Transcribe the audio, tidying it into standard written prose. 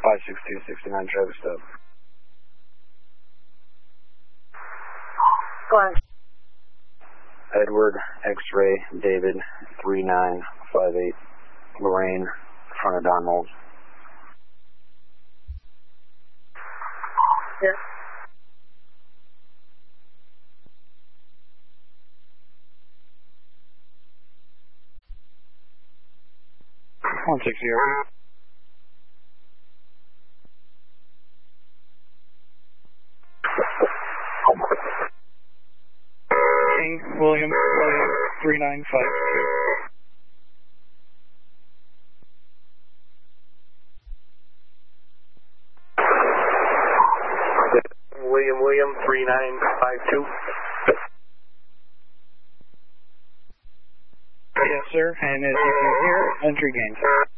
56269 Travis Stub. Go on. Edward X-Ray David 3958 Lorraine, front of Don Moles. Yes. One 60. King William 3952. William 3952. Yes, sir. And as you can hear, entry gain, sir.